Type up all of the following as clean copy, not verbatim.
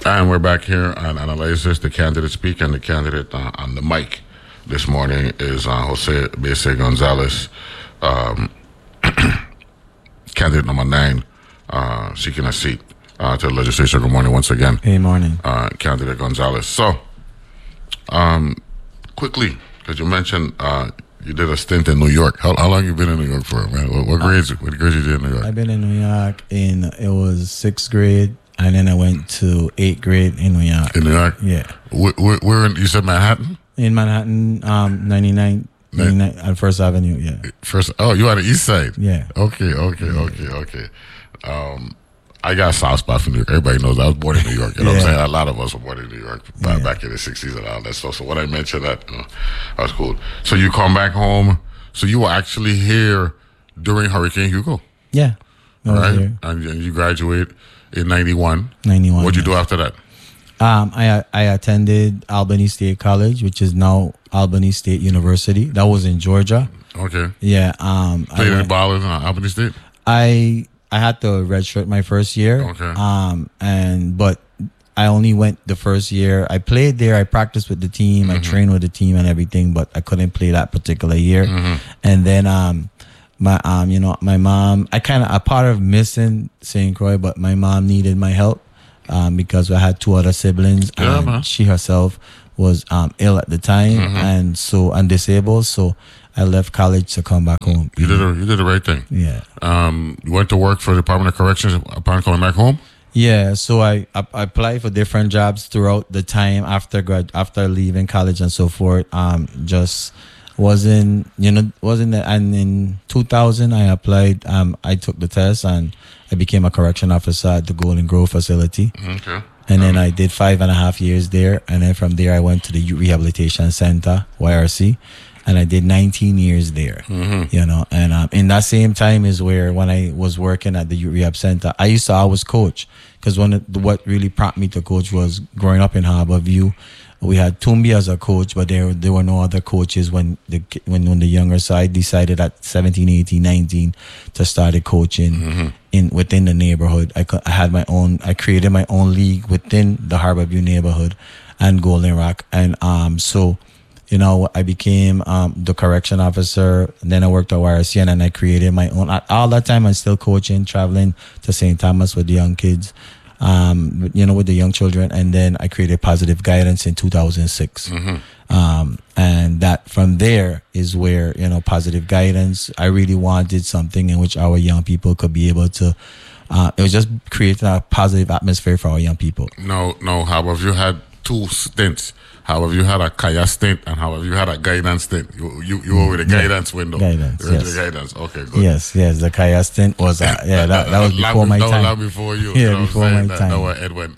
And we're back here on Analysis, the candidate speak, and the candidate on the mic this morning is Jose Bese Gonzalez, candidate number 9, seeking a seat to the legislature. Good morning once again. Good morning. Candidate Gonzalez. So, quickly, because you mentioned you did a stint in New York. How long you been in New York for, man? What grades you did in New York? I've been in New York it was 6th grade, and then I went to 8th grade in New York. In New York? Yeah. Where in, you said Manhattan? In Manhattan, 99 on First Avenue, yeah. You on the east side? Yeah. Okay. I got a soft spot for New York. Everybody knows I was born in New York. You know what I'm saying? A lot of us were born in New York back in the 60s and all that stuff. So when I mentioned that, that was cool. So you come back home. So you were actually here during Hurricane Hugo. Yeah. Right? And you graduate in 91. 91. What'd you do after that? I attended Albany State College, which is now Albany State University. That was in Georgia. Okay. Yeah. Played any ball in Albany State? I had to redshirt my first year. Okay. But I only went the first year. I played there. I practiced with the team. Mm-hmm. I trained with the team and everything, but I couldn't play that particular year. Mm-hmm. And then my mom. I part of missing St. Croix, but my mom needed my help because I had 2 other siblings, and she herself was ill at the time, and disabled. So I left college to come back home. You did the right thing. Yeah. You went to work for the Department of Corrections upon coming back home? Yeah, so I applied for different jobs throughout the time after leaving college and so forth. Just wasn't that. And in 2000, I applied. I took the test and I became a correction officer at the Golden Grove facility. Okay. And then I did 5.5 years there, and then from there I went to the Youth Rehabilitation Center, YRC. And I did 19 years there, and in that same time is where when I was working at the Youth Rehab Center, I was coach, because what really prompted me to coach was growing up in Harborview. We had Tumbi as a coach, but there were no other coaches when the younger side decided at 17, 18, 19 to start coaching within the neighborhood. I created my own league within the Harborview neighborhood and Golden Rock, and I became the correction officer. And then I worked at YRC, and then I created my own. All that time, I'm still coaching, traveling to St. Thomas with the young kids, with the young children. And then I created Positive Guidance in 2006. And that from there is where, Positive Guidance, I really wanted something in which our young people could be able to, it was just creating a positive atmosphere for our young people. No. However, you had 2 stints. However, you had a Kaya stint, and however, you had a guidance stint. You were with the guidance window. Guidance, yes. The guidance. Okay, good. Yes. The Kaya stint was that was before my time. That was before you. Yeah, before my time. That was Edwin,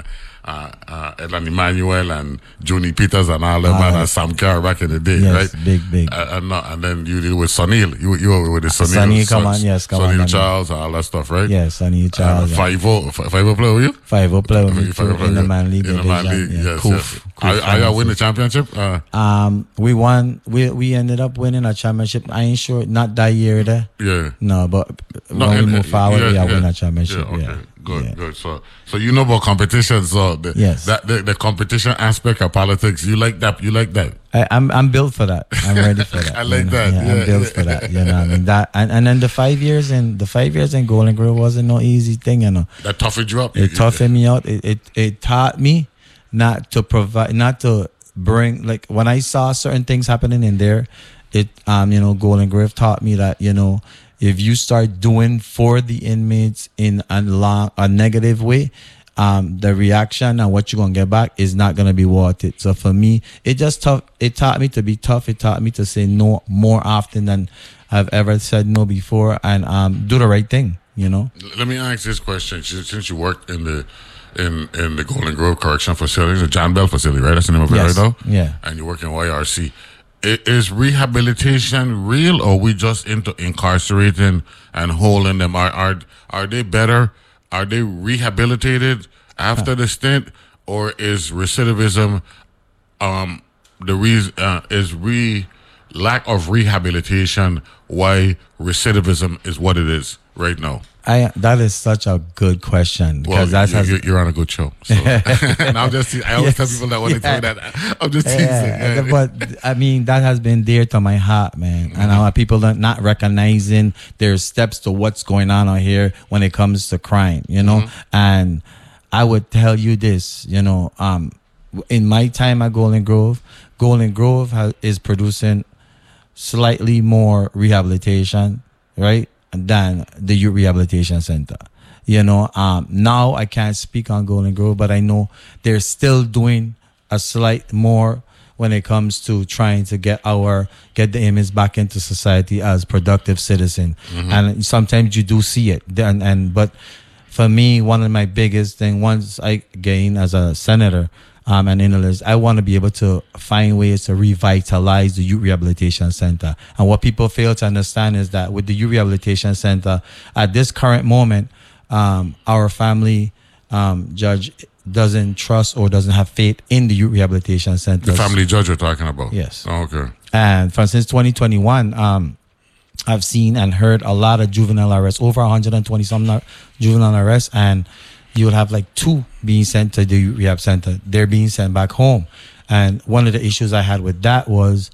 Edland Emmanuel and Junie Peters and all them, and Sam Carr back in the day, yes, right? Big. And then you did with Sunil. You were with the Sunil. Sunil Charles and all that stuff, right? Yes, Sunil Charles. 5-0 play with you? 5-0 play with me too, in the man league. In the man league, yes. Are you win the championship? We won. We ended up winning a championship. I ain't sure, not that year there. Yeah. No, but when we move forward, we win a championship. Yeah, okay. Good. So you know about competition. So the competition aspect of politics, you like that. I'm built for that. I'm ready for that. I like that. Yeah, I'm built for that. You know what I mean? That and then the 5 years in Golden Grove wasn't no easy thing. That toughened you up. It toughened me out. It taught me not to bring, like, when I saw certain things happening in there, Golden Grove taught me that, if you start doing for the inmates in a negative way, the reaction and what you're going to get back is not going to be worth it. So for me, it taught me to be tough. It taught me to say no more often than I've ever said no before, and do the right thing, Let me ask this question. Since you worked in the Golden Grove Correction Facility, the John Bell facility, right? That's the name of it right now? Yeah. And you work in YRC. Is rehabilitation real, or we just into incarcerating and holding them? Are they better? Are they rehabilitated after the stint, or is recidivism the reason? Lack of rehabilitation why recidivism is what it is right now? That is such a good question because you're on a good show. So. And I always tell people that when they tell me that, I'm just teasing. Yeah. But I mean, that has been dear to my heart, man. And our people are not recognizing their steps to what's going on out here when it comes to crime, you know. And I would tell you this, you know, in my time at Golden Grove is producing slightly more rehabilitation, right, than the Youth Rehabilitation Center. You know, now I can't speak on Golden Grove, but I know they're still doing a slight more when it comes to trying to get the image back into society as productive citizen. And sometimes you do see it. But for me, one of my biggest thing, once I gain as a senator, and analyst, I want to be able to find ways to revitalize the Youth Rehabilitation Center. And what people fail to understand is that with the Youth Rehabilitation Center, at this current moment, our family judge doesn't trust or doesn't have faith in the Youth Rehabilitation Center. The family judge you're talking about? Yes. Oh, okay. And since 2021, I've seen and heard a lot of juvenile arrests, over 120 some juvenile arrests, and you would have like 2 being sent to the rehab center. They're being sent back home. And one of the issues I had with that was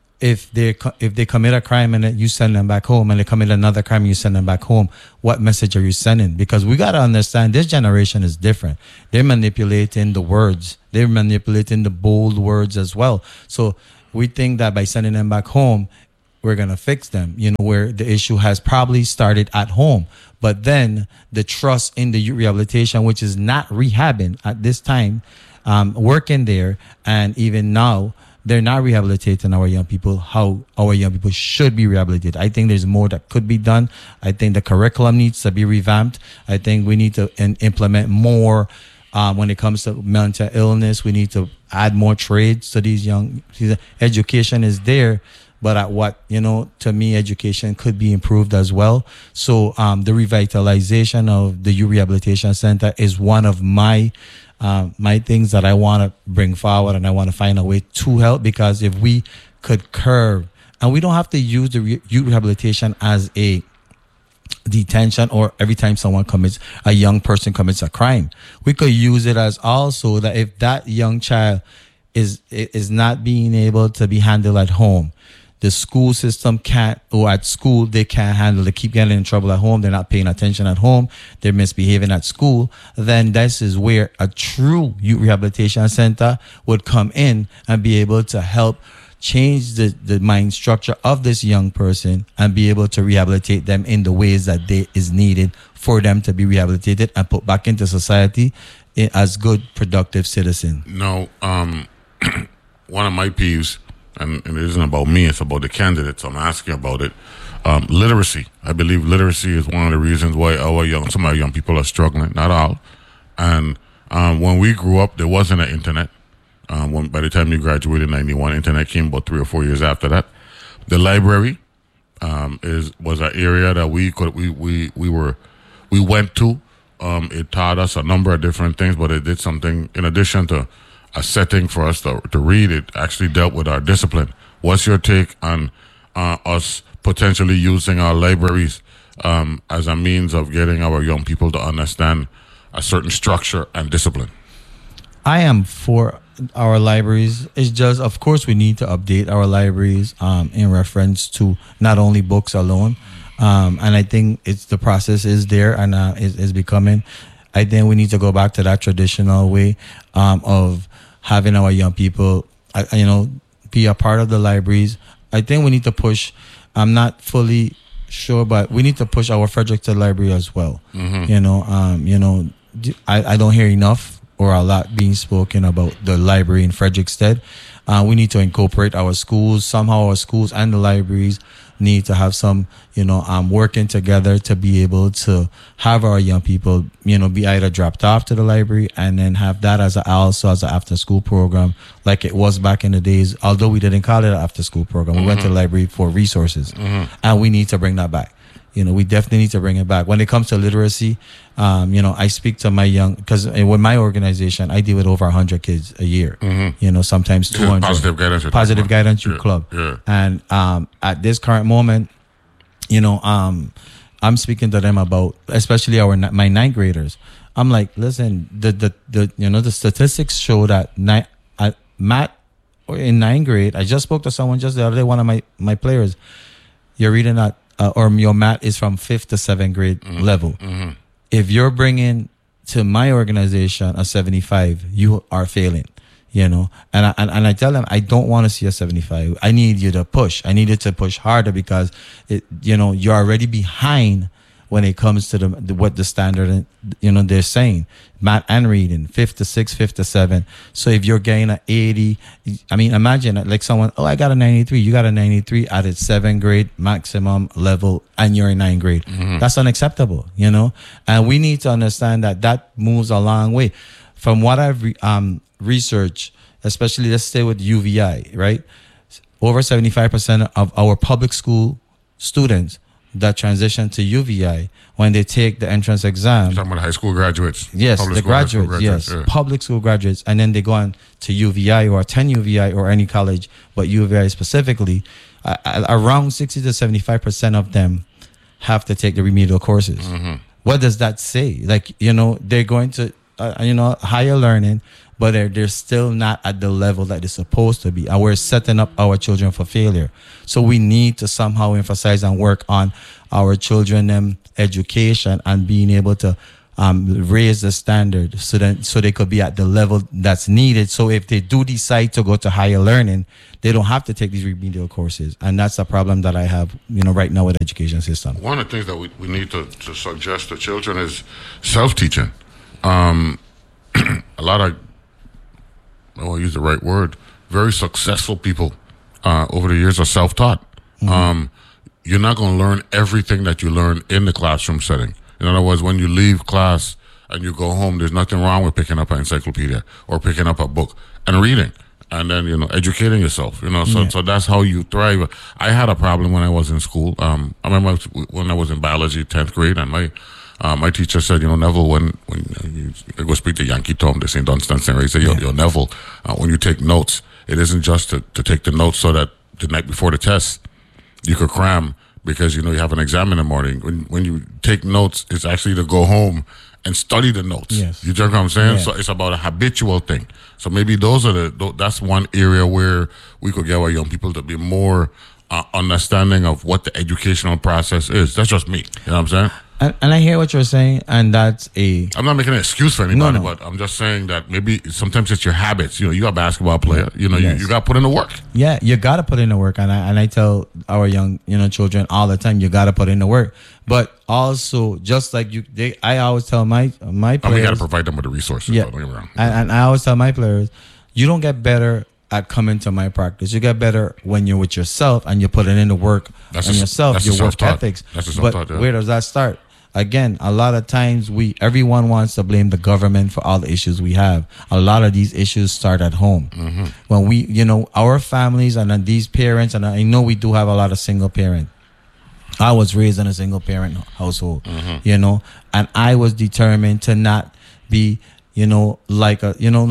if they commit a crime and you send them back home, and they commit another crime and you send them back home, what message are you sending? Because we got to understand this generation is different. They're manipulating the words. They're manipulating the bold words as well. So we think that by sending them back home, we're going to fix them, you know, where the issue has probably started at home. But then the trust in the youth rehabilitation, which is not rehabbing at this time, working there, and even now, they're not rehabilitating our young people how our young people should be rehabilitated. I think there's more that could be done. I think the curriculum needs to be revamped. I think we need to implement more when it comes to mental illness. We need to add more trades to these young. Education is there, but at what, you know, to me, education could be improved as well. So the revitalization of the Youth Rehabilitation Center is one of my things that I want to bring forward, and I want to find a way to help, because if we could curb, and we don't have to use the youth rehabilitation as a detention or every time a young person commits a crime. We could use it as also that if that young child is not being able to be handled at home, the school system can't, or at school, they can't handle, they keep getting in trouble at home, they're not paying attention at home, they're misbehaving at school, then this is where a true youth rehabilitation center would come in and be able to help change the mind structure of this young person and be able to rehabilitate them in the ways that is needed for them to be rehabilitated and put back into society as good, productive citizens. No, one of my peeves, and it isn't about me, it's about the candidates. I'm asking about it. Literacy. I believe literacy is one of the reasons why some of our young people are struggling. Not all. And when we grew up, there wasn't an internet. By the time you graduated in 91, internet came about 3 or 4 years after that. The library was an area that we went to. It taught us a number of different things, but it did something in addition to a setting for us to read. It actually dealt with our discipline. What's your take on us potentially using our libraries as a means of getting our young people to understand a certain structure and discipline? I am for our libraries. It's just, of course, we need to update our libraries in reference to not only books alone. And I think the process is there and is becoming. I think we need to go back to that traditional way of having our young people, be a part of the libraries. I think we need to push. I'm not fully sure, but we need to push our Fredericton library as well. Mm-hmm. I don't hear enough or a lot being spoken about the library in Frederickstead. We need to incorporate our schools. Somehow our schools and the libraries need to have some, working together to be able to have our young people, be either dropped off to the library and then have that as an after school program like it was back in the days. Although we didn't call it an after school program, we went to the library for resources, and we need to bring that back. We definitely need to bring it back. When it comes to literacy, I speak to my because with my organization, I deal with over 100 kids a year. Sometimes 200. Positive Guidance Youth Club. Yeah. And at this current moment, I'm speaking to them about, especially my ninth graders. I'm like, listen, the statistics show that math in ninth grade. I just spoke to someone just the other day, one of my players. You're reading at or your math is from 5th to 7th grade level. Mm-hmm. If you're bringing to my organization a 75, you are failing. And I tell them, I don't want to see a 75. I need you to push. I need you to push harder because you're already behind when it comes to what the standard they're saying, math and reading, 5th to 6th, 5th to 7th. So if you're getting an 80, I mean, imagine like someone, I got a 93. You got a 93 at its 7th grade maximum level, and you're in 9th grade. Mm-hmm. That's unacceptable, And we need to understand that moves a long way. From what I've researched, especially let's stay with UVI, right? Over 75% of our public school students that transition to UVI, when they take the entrance exam. You're talking about high school graduates. Yes, the graduates, yes. Yeah. Public school graduates. And then they go on to UVI or attend UVI or any college, but UVI specifically, around 60 to 75% of them have to take the remedial courses. Mm-hmm. What does that say? Like, they're going to, higher learning, but they're still not at the level that they're supposed to be. And we're setting up our children for failure. So we need to somehow emphasize and work on our children education and being able to raise the standard so they could be at the level that's needed. So if they do decide to go to higher learning, they don't have to take these remedial courses. And that's a problem that I have, right now with the education system. One of the things that we need to suggest to children is self-teaching. A lot of, I won't use the right word, very successful people over the years are self-taught. Mm-hmm. You're not going to learn everything that you learn in the classroom setting. In other words, when you leave class and you go home, there's nothing wrong with picking up an encyclopedia or picking up a book and reading and then, educating yourself, so that's how you thrive. I had a problem when I was in school. I remember when I was in biology, 10th grade, and my teacher said, Neville, when you go speak to Yankee Tom, they say Dunstan, right? He said, yo, Neville, when you take notes, it isn't just to take the notes so that the night before the test, you could cram because, you have an exam in the morning. When you take notes, it's actually to go home and study the notes. Yes. You know what I'm saying? Yeah. So it's about a habitual thing. So maybe that's one area where we could get our young people to be more understanding of what the educational process is. That's just me. You know what I'm saying? And I hear what you're saying, and that's I'm not making an excuse for anybody, but I'm just saying that maybe sometimes it's your habits. You're a basketball player. You got to put in the work. Yeah, you got to put in the work, and I tell our young children all the time, you got to put in the work. But also, just like I always tell my players, you got to provide them with the resources. Yeah, and I always tell my players, you don't get better at coming to my practice. You get better when you're with yourself and you're putting in the work on yourself, your work ethics. But where does that start? Again, a lot of times everyone wants to blame the government for all the issues we have. A lot of these issues start at home. Mm-hmm. When our families and these parents, and I know we do have a lot of single parents. I was raised in a single parent household, and I was determined to not be, like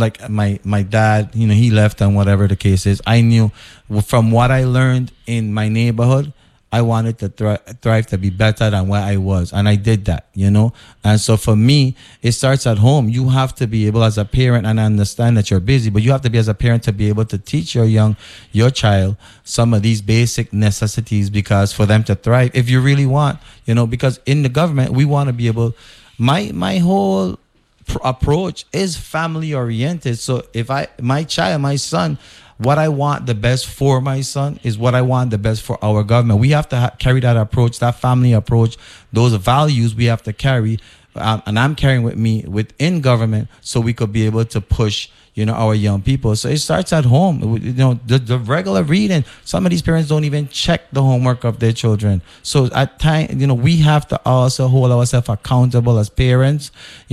my dad, he left and whatever the case is. I knew from what I learned in my neighborhood, I wanted to thrive to be better than where I was. And I did that, And so for me, it starts at home. You have to be able as a parent, and I understand that you're busy, but you have to be as a parent to be able to teach your child some of these basic necessities, because for them to thrive, if you really want, because in the government, we want to be able, my whole approach is family oriented. So if my son, what I want the best for my son is what I want the best for our government. We have to carry that approach, that family approach, those values we have to carry. And I'm carrying with me within government so we could be able to push, our young people. So it starts at home. The regular reading. Some of these parents don't even check the homework of their children. So at times, we have to also hold ourselves accountable as parents,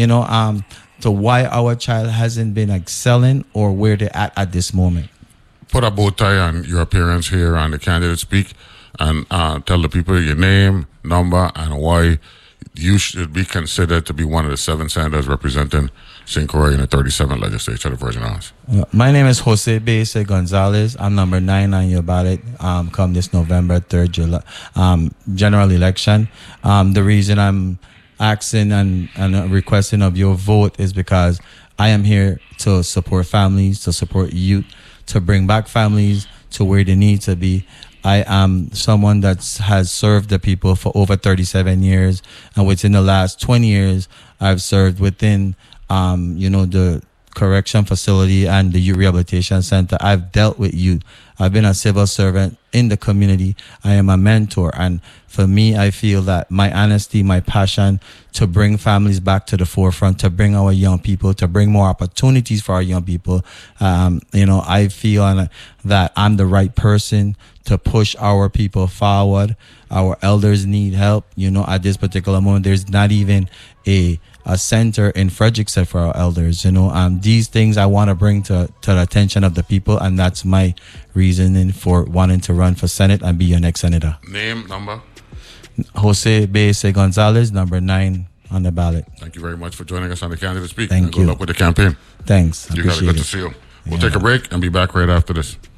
to why our child hasn't been excelling or where they're at this moment. Put a bow tie on your appearance here on the Candidate Speak and tell the people your name, number, and why you should be considered to be one of the 7 senators representing St. Croix in the 37th legislature of the Virgin Islands. My name is Jose Bese Gonzalez. I'm number 9 on your ballot come this November 3rd general election. The reason I'm asking and requesting of your vote is because I am here to support families, to support youth, to bring back families to where they need to be. I am someone that has served the people for over 37 years, and within the last 20 years, I've served within, the correction facility and the youth rehabilitation center. I've dealt with youth. I've been a civil servant in the community. I am a mentor, and for me, I feel that my honesty, my passion to bring families back to the forefront, to bring our young people, to bring more opportunities for our young people. I feel that I'm the right person to push our people forward. Our elders need help. At this particular moment, there's not even a center in Frederickson for our elders. These things I want to bring to the attention of the people, and that's my reasoning for wanting to run for Senate and be your next senator. Name, number? Jose Bese Gonzalez, number 9 on the ballot. Thank you very much for joining us on the Candidate Speak. Thank you. Good luck with the campaign. Thanks. You got it. Good to see you. We'll take a break and be back right after this.